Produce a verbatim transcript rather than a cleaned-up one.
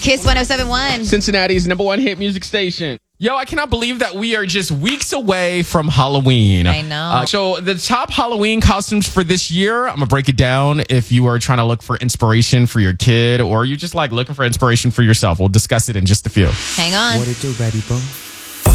Kiss one oh seven point one. Cincinnati's number one hit music station. Yo, I cannot believe that we are just weeks away from Halloween. I know. Uh, so the top Halloween costumes for this year, I'm going to break it down if you are trying to look for inspiration for your kid or you just like looking for inspiration for yourself. We'll discuss it in just a few. Hang on. What it do, baby boo?